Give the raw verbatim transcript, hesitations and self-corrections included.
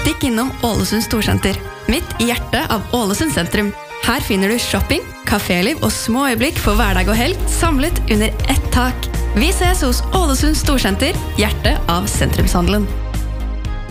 Stikk innom Ålesund Storsenter, midt i hjertet av Ålesund sentrum. Her finner du shopping, kaféliv og små øyeblikk for hverdag og helg samlet under ett tak. Vi ses hos Ålesund Storsenter, hjertet av sentrumshandelen.